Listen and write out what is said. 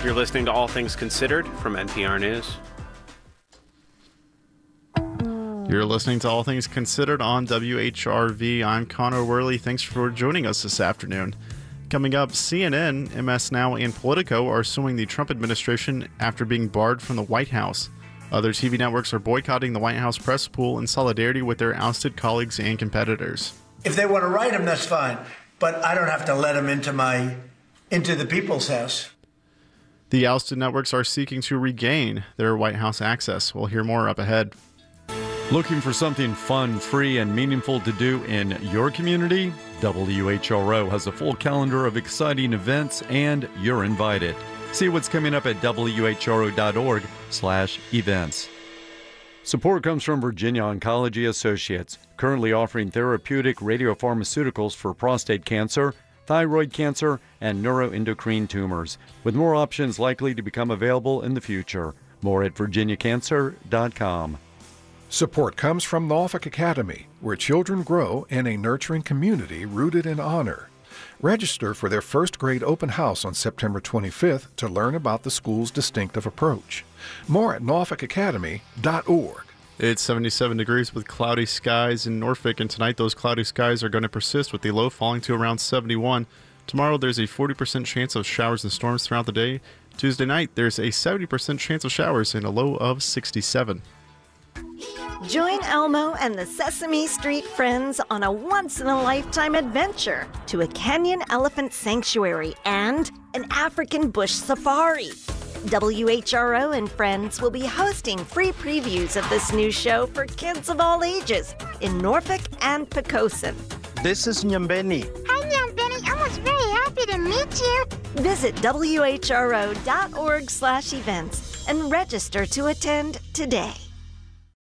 You're listening to All Things Considered from NPR News. You're listening to All Things Considered on WHRV. I'm Connor Worley. Thanks for joining us this afternoon. Coming up, CNN, MS Now, and Politico are suing the Trump administration after being barred from the White House. Other TV networks are boycotting the White House press pool in solidarity with their ousted colleagues and competitors. If they want to write them, that's fine. But I don't have to let them into the people's house. The ousted networks are seeking to regain their White House access. We'll hear more up ahead. Looking for something fun, free, and meaningful to do in your community? WHRO has a full calendar of exciting events, and you're invited. See what's coming up at whro.org/events. Support comes from Virginia Oncology Associates, currently offering therapeutic radiopharmaceuticals for prostate cancer, thyroid cancer, and neuroendocrine tumors, with more options likely to become available in the future. More at virginiacancer.com. Support comes from Norfolk Academy, where children grow in a nurturing community rooted in honor. Register for their first grade open house on September 25th to learn about the school's distinctive approach. More at norfolkacademy.org. It's 77 degrees with cloudy skies in Norfolk, and tonight those cloudy skies are going to persist with the low falling to around 71. Tomorrow there's a 40% chance of showers and storms throughout the day. Tuesday night there's a 70% chance of showers and a low of 67. Join Elmo and the Sesame Street Friends on a once-in-a-lifetime adventure to a Kenyan elephant sanctuary and an African bush safari. WHRO and Friends will be hosting free previews of this new show for kids of all ages in Norfolk and Poquoson. This is Nyambeni. Hi, Nyambeni. I was very happy to meet you. Visit WHRO.org/events and register to attend today.